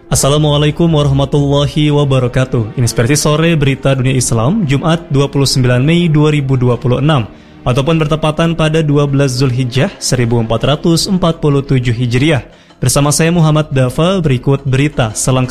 Assalamualaikum warahmatullahi wabarakatuh. Inspirasi sore berita dunia Islam, Jumat 29 Mei 2026 ataupun bertepatan pada 12 Zulhijjah 1447 Hijriah. Bersama saya Muhammad Dafa, berikut berita selengkapnya.